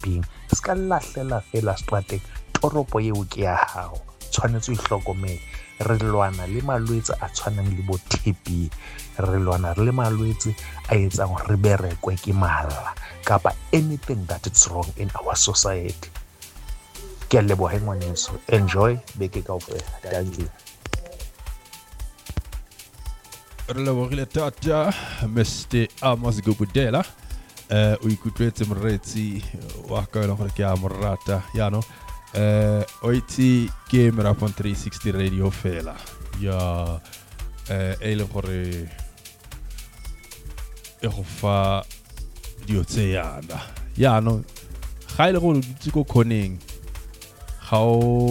lapeng ska lahlela fela strateng toropo eo ke ya hao tshwanetse o ihlokomele re lwana le malwetse a tshwanang le bo TB re lwana le malwetse a etsang re berekwe ke mala kapa anything that is wrong in our society ke a leboha ngwaneso enjoy beke kaofela thank you re lebogile tata Mr. Amos Gugudela o ikutlwetse moretsi wa ka le gore ke a morata ya no o itse ke Merapon 360 radio fela ya ele gore e go fa dio tse yana ya no ga ile go ditse ko khoneng ga o